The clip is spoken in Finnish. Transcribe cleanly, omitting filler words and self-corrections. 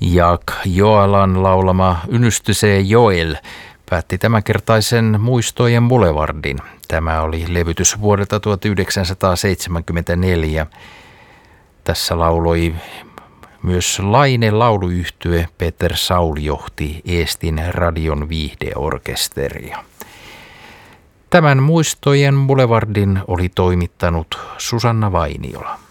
Jaak Joalan laulama Ynystysee Joel päätti tämänkertaisen Muistojen Boulevardin. Tämä oli levytys vuodelta 1974. Tässä lauloi myös Laine lauluyhtye. Peter Saul johti Eestin radion viihdeorkesteria. Tämän Muistojen Boulevardin oli toimittanut Susanna Vainiola.